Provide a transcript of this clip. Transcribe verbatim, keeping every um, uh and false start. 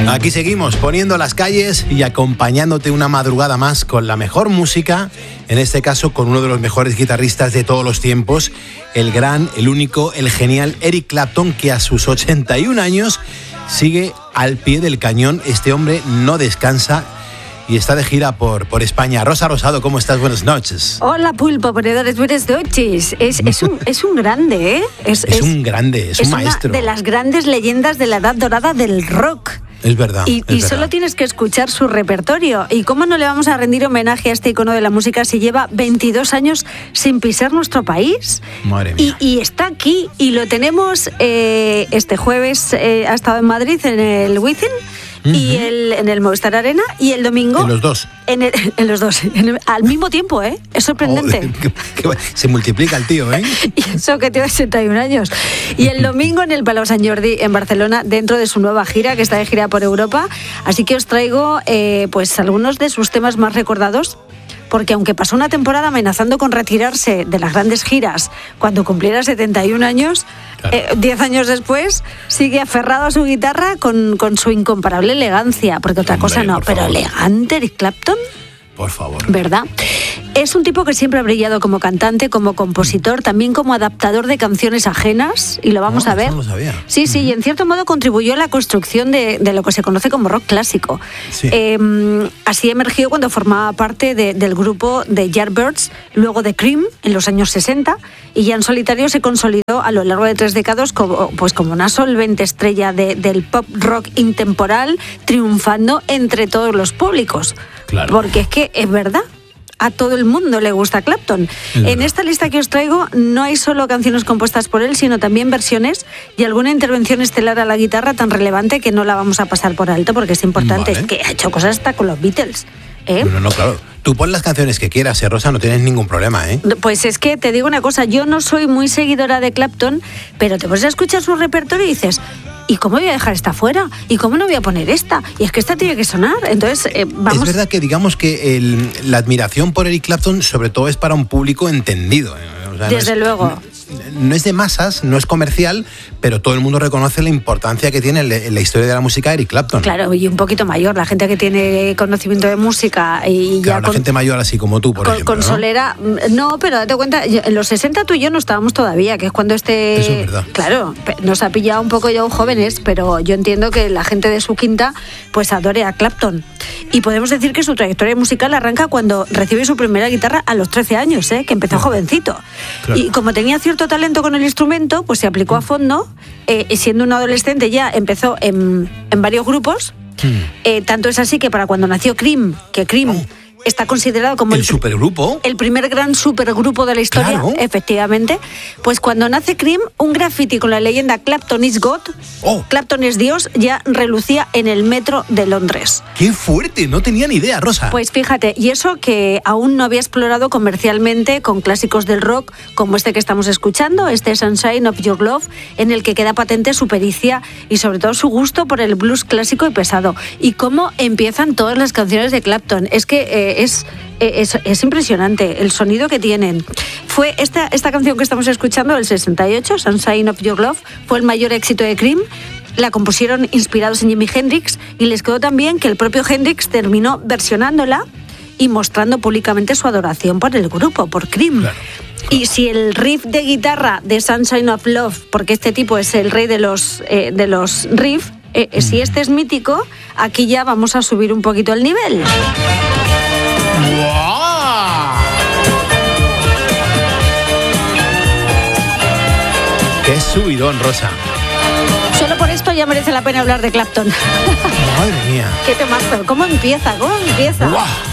Aquí seguimos poniendo las calles y acompañándote una madrugada más con la mejor música, en este caso con uno de los mejores guitarristas de todos los tiempos, el gran, el único, el genial Eric Clapton, que a sus ochenta y un años sigue al pie del cañón. Este hombre no descansa y está de gira por, por España. Rosa Rosado, ¿cómo estás? Buenas noches. Hola, Pulpo, ponedores, buenas noches. Es, es, un, es un grande, ¿eh? Es, es, es un grande, es, es un maestro. Es una de las grandes leyendas de la edad dorada del rock. Es verdad. Y, es y verdad. solo tienes que escuchar su repertorio. ¿Y cómo no le vamos a rendir homenaje a este icono de la música si lleva veintidós años sin pisar nuestro país? Madre mía. Y, y está aquí y lo tenemos eh, este jueves, eh, ha estado en Madrid en el Wizzing. Uh-huh. Y el, en el Movistar Arena, y el domingo... En los dos. En, el, en los dos, en el, al mismo tiempo, ¿eh? Es sorprendente. Oh, que, que, se multiplica el tío, ¿eh? Y eso que tiene ochenta y un años. Y el domingo en el Palau Sant Jordi, en Barcelona, dentro de su nueva gira, que está de gira por Europa. Así que os traigo eh, pues algunos de sus temas más recordados, porque aunque pasó una temporada amenazando con retirarse de las grandes giras cuando cumpliera setenta y un años, claro. eh, diez años después sigue aferrado a su guitarra con, con su incomparable elegancia, porque otra Hombre, cosa no, pero favor. Elegante Eric Clapton. Por favor. ¿Verdad? Es un tipo que siempre ha brillado como cantante, como compositor, también como adaptador de canciones ajenas, y lo vamos no, a ver. Eso no lo sabía. Sí, sí, uh-huh. Y en cierto modo contribuyó a la construcción de, de lo que se conoce como rock clásico. Sí. Eh, así emergió cuando formaba parte de, del grupo de Yardbirds, luego de Cream, en los años sesenta, y ya en solitario se consolidó a lo largo de tres décadas como, pues como una solvente estrella de, del pop rock intemporal, triunfando entre todos los públicos. Claro. Porque es que es verdad, a todo el mundo le gusta Clapton. En esta lista que os traigo no hay solo canciones compuestas por él, sino también versiones y alguna intervención estelar a la guitarra tan relevante que no la vamos a pasar por alto porque es importante. Vale. Que ha hecho cosas hasta con los Beatles. ¿Eh? No, no, claro. Tú pon las canciones que quieras, ¿eh, Rosa? No tienes ningún problema, ¿eh? Pues es que te digo una cosa, yo no soy muy seguidora de Clapton, pero te pones a escuchar su repertorio y dices, ¿y cómo voy a dejar esta fuera? ¿Y cómo no voy a poner esta? Y es que esta tiene que sonar. Entonces, eh, vamos... Es verdad que digamos que el, la admiración por Eric Clapton sobre todo es para un público entendido. O sea, Desde no es, luego. No, no es de masas, no es comercial, pero todo el mundo reconoce la importancia que tiene en la historia de la música Eric Clapton. Claro, y un poquito mayor, la gente que tiene conocimiento de música y claro, ya... la con, gente mayor así como tú, por con, ejemplo. Con Solera, no, pero date cuenta, en los sesenta tú y yo no estábamos todavía, que es cuando este... Eso es verdad. Claro, nos ha pillado un poco ya jóvenes, pero yo entiendo que la gente de su quinta pues adore a Clapton. Y podemos decir que su trayectoria musical arranca cuando recibe su primera guitarra a los trece años, ¿eh? Que empezó claro. jovencito. Claro. Y como tenía cierto talento con el instrumento, pues se aplicó a fondo, eh, y siendo un adolescente ya empezó en, en varios grupos. Mm. Eh, tanto es así que para cuando nació Cream, que Cream... Oh. Está considerado como el, el supergrupo. El primer gran supergrupo de la historia, claro. Efectivamente. Pues cuando nace Cream, un graffiti con la leyenda Clapton is God, oh. Clapton es Dios, ya relucía en el metro de Londres. ¡Qué fuerte! No tenía ni idea, Rosa. Pues fíjate, y eso que aún no había explorado comercialmente con clásicos del rock como este que estamos escuchando, este Sunshine of Your Love, en el que queda patente su pericia y sobre todo su gusto por el blues clásico y pesado. Y cómo empiezan todas las canciones de Clapton. Es que... Eh, Es, es, es impresionante el sonido que tienen. Fue esta, esta canción que estamos escuchando del sesenta y ocho, Sunshine of Your Love, fue el mayor éxito de Cream. La compusieron inspirados en Jimi Hendrix y les quedó tan bien que el propio Hendrix terminó versionándola y mostrando públicamente su adoración por el grupo, por Cream. Claro. Y si el riff de guitarra de Sunshine of Love, porque este tipo es el rey de los, eh, de los riffs, eh, mm. si este es mítico, aquí ya vamos a subir un poquito el nivel. ¡Qué subidón, Rosa! Solo por esto ya merece la pena hablar de Clapton. ¡Madre mía! ¡Qué temazo! ¿Cómo empieza? ¿Cómo empieza? ¡Wow!